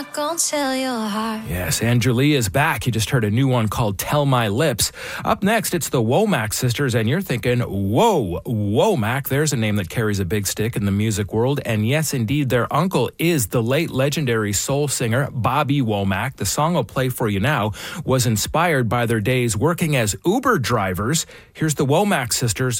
not gonna tell your heart. Yes, Angeli is back. You just heard a new one called Tell My Lips. Up next, it's the Womack sisters, and you're thinking, whoa, Womack. There's a name that carries a big stick in the music world. And yes, indeed, their uncle is the late legendary soul singer Bobby Womack. The song I'll play for you now was inspired by their days working as Uber drivers. Here's the Womack sisters